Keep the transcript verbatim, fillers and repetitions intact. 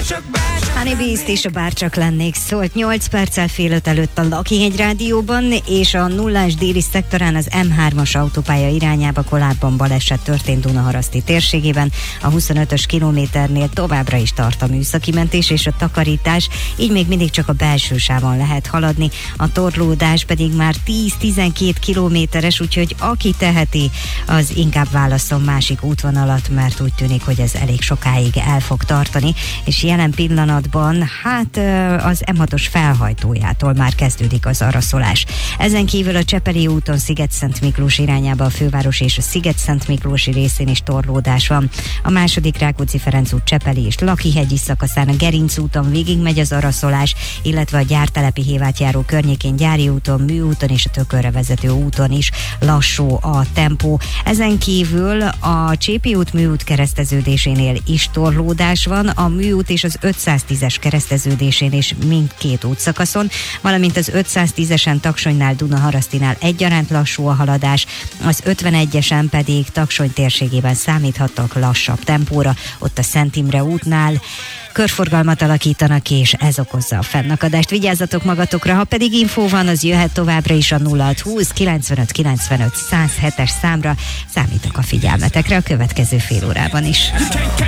Honey Beast és a Bárcsak lennék szólt nyolc perccel fél öt előtt a Lakihegy rádióban, és a nullás déli szektorán az em hármas autópálya irányába kolábban baleset történt Dunaharaszti térségében. A huszonötös kilométernél továbbra is tart a műszaki mentés és a takarítás, így még mindig csak a belső sávon lehet haladni. A torlódás pedig már tíz-tizenkét kilométeres, úgyhogy aki teheti, az inkább válasszon másik útvonalat, mert úgy tűnik, hogy ez elég sokáig el fog tartani, és jelen pillanatban hát az em hatos felhajtójától már kezdődik az araszolás. Ezen kívül a Csepeli úton Sziget-Szent Miklós irányába a főváros és a Sziget-Szent Miklósi részén is torlódás van. A második Rákóczi-Ferenc út Csepeli és Lakihegyi szakaszán a Gerinc úton végigmegy az araszolás, illetve a Gyártelepi Hévát járó környékén Gyári úton, Műúton és a Tökölre vezető úton is lassú a tempó. Ezen kívül a Csépi út Műút kereszteződésénél is torlódás van, a Műút és az ötszáztízes kereszteződésén és mindkét útszakaszon, valamint az ötszáztízesen Taksonynál, Dunaharasztinál egyaránt lassú a haladás, az ötvenegyesen pedig Taksony térségében számíthattak lassabb tempóra, ott a Szent Imre útnál körforgalmat alakítanak ki, és ez okozza a fennakadást. Vigyázzatok magatokra, ha pedig infó van, az jöhet továbbra is a nulla hatszázhúsz kilencvenöt kilencvenöt száz hetes számra. Számítok a figyelmetekre a következő fél órában is.